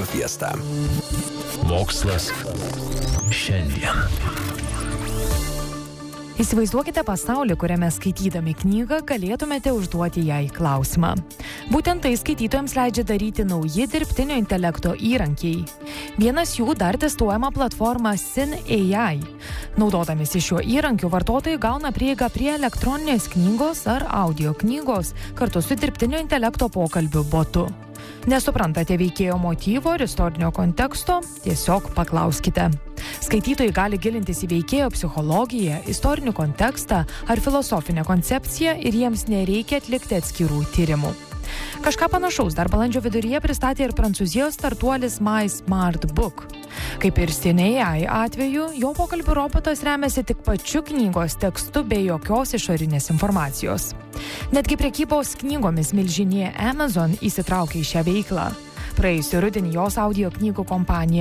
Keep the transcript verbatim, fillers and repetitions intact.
Fiesta. Mokslas šiandien. Įsivaizduokite pasaulį, kuriame skaitydami knygą galėtumėte užduoti jai klausimą. Būtent tai skaitytojams leidžia daryti nauji dirbtinio intelekto įrankiai. Vienas jų dar testuojama platforma Syn A I. Naudodamisi šiuo įrankiu, vartotojai gauna prieigą prie elektroninės knygos ar audio knygos kartu su dirbtinio intelekto pokalbių botu. Nesuprantate veikėjo motyvo ir istorinio konteksto? Tiesiog paklauskite. Skaitytojai gali gilintis į veikėjo psichologiją, istorinį kontekstą ar filosofinę koncepciją ir jiems nereikia atlikti atskirų tyrimų. Kažką panašaus dar balandžio viduryje pristatė ir Prancūzijos startuolis My Smart Book. Kaip ir Syn A I atveju, jo pokalbių robotas remiasi tik pačiu knygos tekstu be jokios išorinės informacijos. Netgi prekybos knygomis milžinė Amazon įsitraukė į šią veiklą. Praėjusį rudenį jos audio knygų kompanija